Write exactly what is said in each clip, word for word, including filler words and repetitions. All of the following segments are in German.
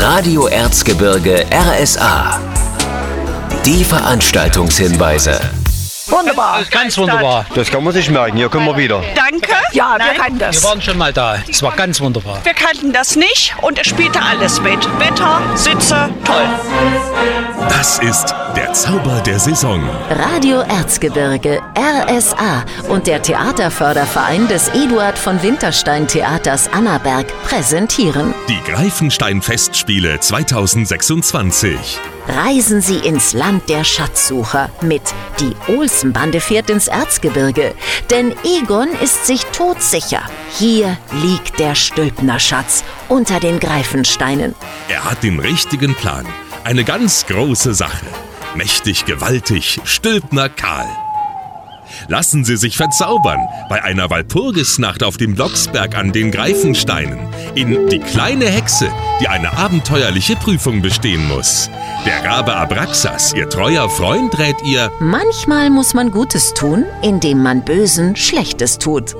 Radio Erzgebirge R S A. Die Veranstaltungshinweise. Wunderbar. Ganz wunderbar. Das kann man sich merken, hier kommen wir wieder. Danke. Ja, wir kannten das. Wir waren schon mal da. Es war ganz wunderbar. Wir kannten das nicht und es spielte alles mit. Wetter, Sitze, toll. Das ist der Zauber der Saison. Radio Erzgebirge, R S A und der Theaterförderverein des Eduard von Winterstein Theaters Annaberg präsentieren Die Greifenstein-Festspiele zweitausendsechsundzwanzig. Reisen Sie ins Land der Schatzsucher mit Die Olsenbande fährt ins Erzgebirge. Denn Egon ist sich todsicher. Hier liegt der Stülpner-Schatz unter den Greifensteinen. Er hat den richtigen Plan. Eine ganz große Sache. Mächtig, gewaltig, Stülpner Karl. Lassen Sie sich verzaubern bei einer Walpurgisnacht auf dem Blocksberg an den Greifensteinen in Die kleine Hexe, die eine abenteuerliche Prüfung bestehen muss. Der Rabe Abraxas, ihr treuer Freund, rät ihr: Manchmal muss man Gutes tun, indem man Bösen Schlechtes tut.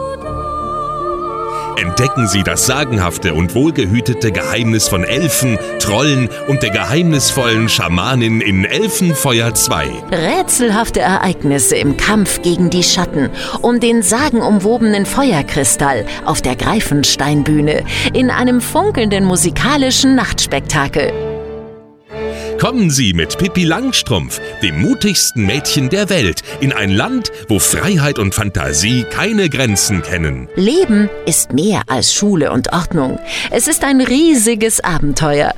Entdecken Sie das sagenhafte und wohlgehütete Geheimnis von Elfen, Trollen und der geheimnisvollen Schamanin in Elfenfeuer zwei. Rätselhafte Ereignisse im Kampf gegen die Schatten um den sagenumwobenen Feuerkristall auf der Greifensteinbühne in einem funkelnden musikalischen Nachtspektakel. Kommen Sie mit Pippi Langstrumpf, dem mutigsten Mädchen der Welt, in ein Land, wo Freiheit und Fantasie keine Grenzen kennen. Leben ist mehr als Schule und Ordnung. Es ist ein riesiges Abenteuer.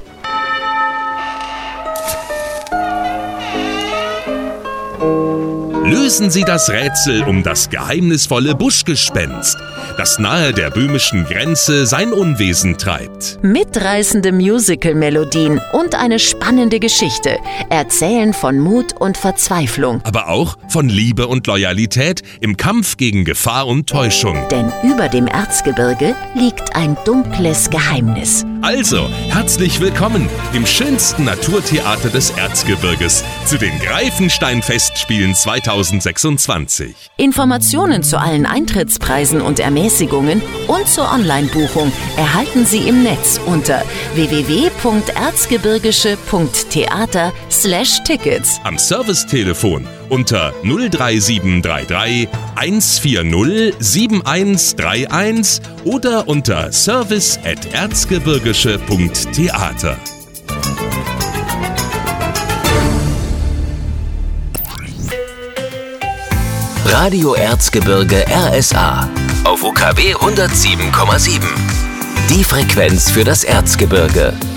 Lösen Sie das Rätsel um das geheimnisvolle Buschgespenst, das nahe der böhmischen Grenze sein Unwesen treibt. Mitreißende Musical-Melodien und eine spannende Geschichte erzählen von Mut und Verzweiflung. Aber auch von Liebe und Loyalität im Kampf gegen Gefahr und Täuschung. Denn über dem Erzgebirge liegt ein dunkles Geheimnis. Also, herzlich willkommen im schönsten Naturtheater des Erzgebirges zu den Greifenstein-Festspielen zweitausendsechsundzwanzig. Informationen zu allen Eintrittspreisen und Ermäßigungen und zur Online-Buchung erhalten Sie im Netz unter w w w punkt erzgebirgische punkt theater slash tickets. Am Servicetelefon unter null drei sieben drei drei eins vier null sieben eins drei eins oder unter service at erzgebirgische punkt theater. Radio Erzgebirge R S A auf U K W hundertsieben Komma sieben. Die Frequenz für das Erzgebirge.